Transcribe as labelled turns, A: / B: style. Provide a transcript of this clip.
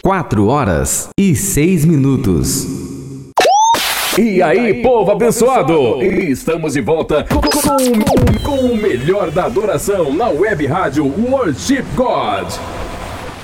A: 4h06.
B: E aí, povo abençoado! Estamos de volta com o melhor da adoração na web rádio Worship God.